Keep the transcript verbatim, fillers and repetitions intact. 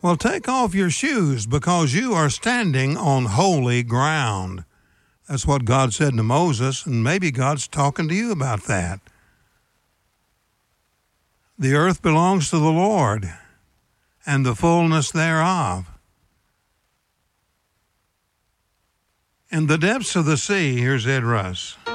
Well, take off your shoes because you are standing on holy ground. That's what God said to Moses, and maybe God's talking to you about that. The earth belongs to the Lord, and the fullness thereof. In the depths of the sea, here's Ed Russ.